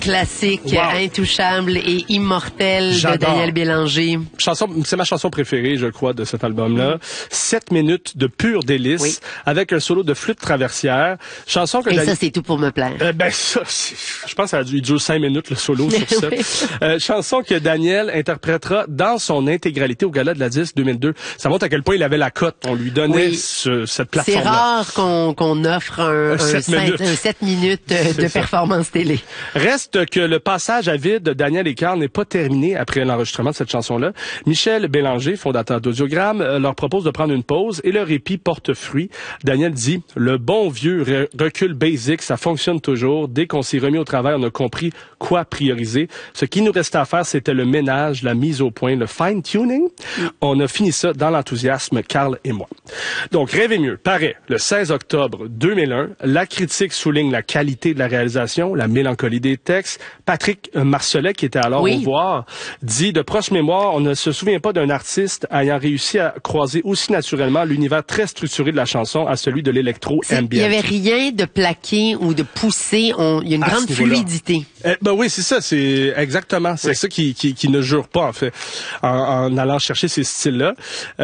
classique, intouchable et immortel de Daniel Bélanger. C'est ma chanson préférée, je crois, de cet album-là. 7 minutes de pur délice, avec un solo de flûte traversière. Chanson que ça, c'est tout pour me plaire. Je pense qu'il dure 5 minutes, le solo, sur ça. Chanson que Daniel interprétera dans son intégralité au Gala de la Disque 2002. Ça montre à quel point il avait la cote. On lui donnait cette plateforme-là. C'est rare qu'on offre un 7 minutes de performance télé. Reste que le passage à vide de Daniel et Carl n'est pas terminé après l'enregistrement de cette chanson-là. Michel Bélanger, fondateur d'Audiogramme, leur propose de prendre une pause et le répit porte fruit. Daniel dit « Le bon vieux recul basic, ça fonctionne toujours. Dès qu'on s'est remis au travail, on a compris quoi prioriser. Ce qui nous restait à faire, c'était le ménage, la mise au point, le fine-tuning. On a fini ça dans l'enthousiasme, Carl et moi. » Donc, Rêver mieux paraît le 16 octobre 2001. La critique souligne la qualité de la réalisation, la mélancolie des textes. Patrick Marcelet, qui était alors au voir, dit de proche mémoire, on ne se souvient pas d'un artiste ayant réussi à croiser aussi naturellement l'univers très structuré de la chanson à celui de l'électro-ambient. Il n'y avait rien de plaqué ou de poussé. Il y a une grande fluidité. Oui, c'est ça. C'est exactement. C'est ça qui ne jure pas, en fait, en allant chercher ces styles-là.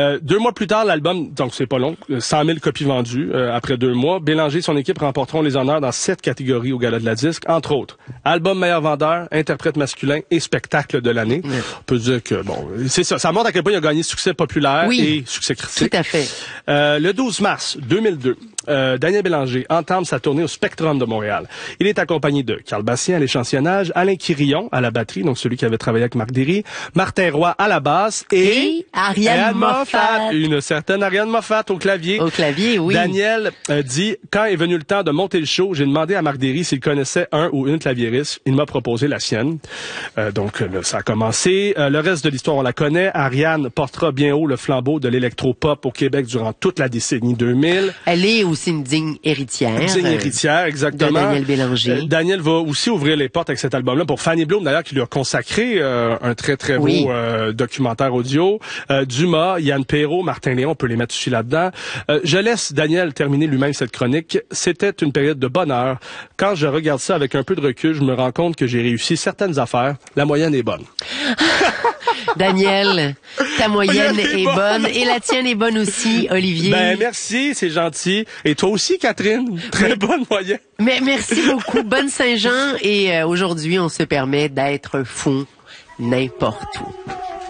2 mois plus tard, l'album, donc c'est pas long, 100 000 copies vendues après 2 mois. Bélanger et son équipe remporteront les honneurs dans 7 catégories au Gala de la Disque, entre autres. Album meilleur vendeur, interprète masculin et spectacle de l'année. On peut dire que, c'est ça. Ça montre à quel point il a gagné succès populaire et succès critique. Tout à fait. Le 12 mars 2002, Daniel Bélanger entame sa tournée au Spectrum de Montréal. Il est accompagné de Carl Bastien à l'échantillonnage, Alain Quirillon à la batterie, donc celui qui avait travaillé avec Marc Derry, Martin Roy à la basse et Ariane Moffat. Une certaine Ariane Moffat au clavier. Au clavier, oui. Daniel dit, quand est venu le temps de monter le show, j'ai demandé à Marc Derry s'il connaissait un ou une claviériste. Il m'a proposé la sienne. Donc là, ça a commencé. Le reste de l'histoire, on la connaît. Ariane portera bien haut le flambeau de l'électropop au Québec durant toute la décennie 2000. Elle est aussi une digne héritière. Une digne héritière, exactement. De Daniel Bélanger. Daniel va aussi ouvrir les portes avec cet album-là pour Fanny Bloom, d'ailleurs, qui lui a consacré un très, très beau documentaire audio. Dumas, Yann Perrault, Martin Léon, on peut les mettre aussi là-dedans. Je laisse Daniel terminer lui-même cette chronique. C'était une période de bonheur. Quand je regarde ça avec un peu de recul, je me rends compte que j'ai réussi certaines affaires. La moyenne est bonne. Daniel, ta moyenne est bonne et la tienne est bonne aussi, Olivier. Merci, c'est gentil. Et toi aussi, Catherine, très bonne moyenne. Mais merci beaucoup, bonne Saint-Jean. Et aujourd'hui, on se permet d'être fou n'importe où.